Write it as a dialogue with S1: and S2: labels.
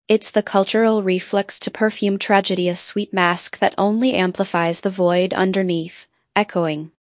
S1: It's the cultural reflex to perfume tragedy, a sweet mask that only amplifies the void underneath, echoing.